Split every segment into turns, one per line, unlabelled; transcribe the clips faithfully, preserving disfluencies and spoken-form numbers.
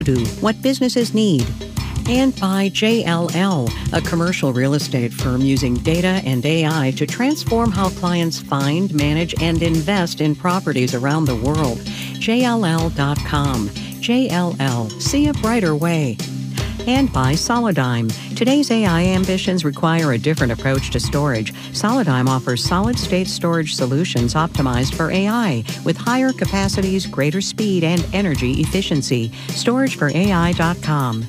do what businesses need. And by J L L, a commercial real estate firm using data and A I to transform how clients find, manage, and invest in properties around the world. J L L dot com. J L L. See a brighter way. And by Solidigm. Today's A I ambitions require a different approach to storage. Solidigm offers solid-state storage solutions optimized for A I with higher capacities, greater speed, and energy efficiency. storage for A I dot com.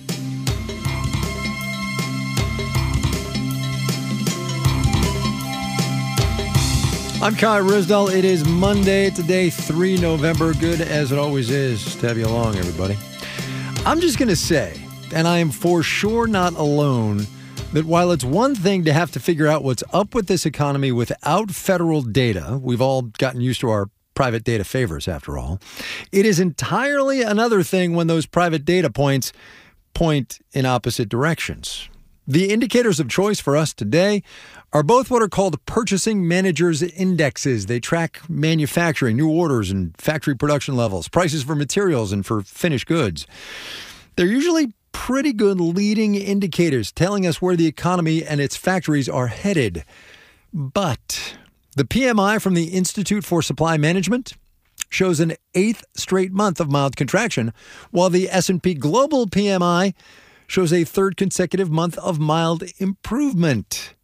I'm Kai Risdell. It is Monday, today, the third of November. Good as it always is to have you along, everybody. I'm just going to say, and I am for sure not alone, that while it's one thing to have to figure out what's up with this economy without federal data, we've all gotten used to our private data favors after all, it is entirely another thing when those private data points point in opposite directions. The indicators of choice for us today are both what are called purchasing managers' indexes. They track manufacturing, new orders, and factory production levels, prices for materials and for finished goods. They're usually pretty good leading indicators telling us where the economy and its factories are headed. But the P M I from the Institute for Supply Management shows an eighth straight month of mild contraction, while the S and P Global P M I shows a third consecutive month of mild improvement.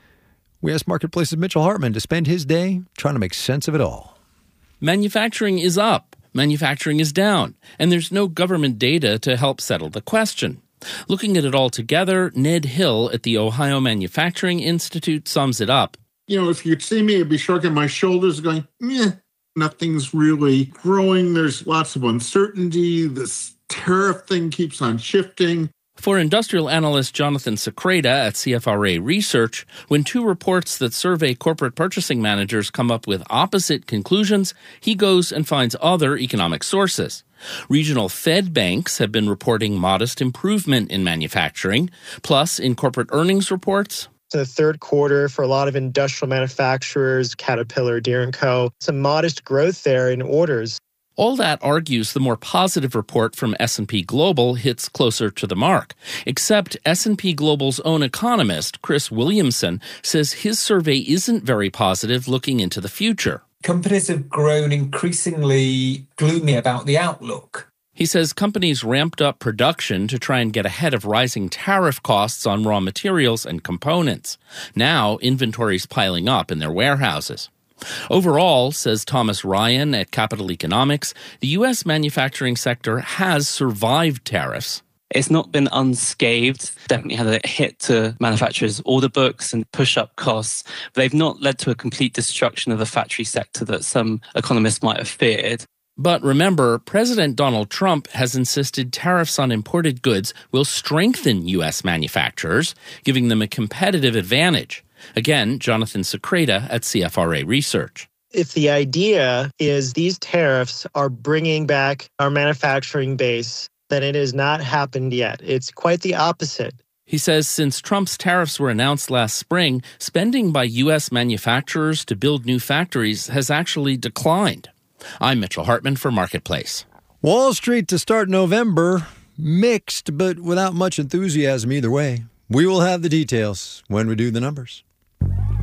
We asked Marketplace's Mitchell Hartman to spend his day trying to make sense of it all.
Manufacturing is up, manufacturing is down, and there's no government data to help settle the question. Looking at it all together, Ned Hill at the Ohio Manufacturing Institute sums it up.
You know, if you'd see me, I'd be shrugging my shoulders going, meh, nothing's really growing. There's lots of uncertainty. This tariff thing keeps on shifting.
For industrial analyst Jonathan Secreta at C F R A Research, when two reports that survey corporate purchasing managers come up with opposite conclusions, he goes and finds other economic sources. Regional Fed banks have been reporting modest improvement in manufacturing. Plus, in corporate earnings reports,
the third quarter for a lot of industrial manufacturers, Caterpillar, Deere and Co., some modest growth there in orders.
All that argues the more positive report from S and P Global hits closer to the mark. Except S and P Global's own economist, Chris Williamson, says his survey isn't very positive looking into the future.
Companies have grown increasingly gloomy about the outlook.
He says companies ramped up production to try and get ahead of rising tariff costs on raw materials and components. Now, inventory's piling up in their warehouses. Overall, says Thomas Ryan at Capital Economics, the U S manufacturing sector has survived tariffs.
It's not been unscathed. Definitely had a hit to manufacturers' order books and push-up costs, but they've not led to a complete destruction of the factory sector that some economists might have feared.
But remember, President Donald Trump has insisted tariffs on imported goods will strengthen U S manufacturers, giving them a competitive advantage. Again, Jonathan Secreta at C F R A Research.
If the idea is these tariffs are bringing back our manufacturing base, then it has not happened yet. It's quite the opposite.
He says since Trump's tariffs were announced last spring, spending by U S manufacturers to build new factories has actually declined. I'm Mitchell Hartman for Marketplace.
Wall Street to start November, mixed but without much enthusiasm either way. We will have the details when we do the numbers.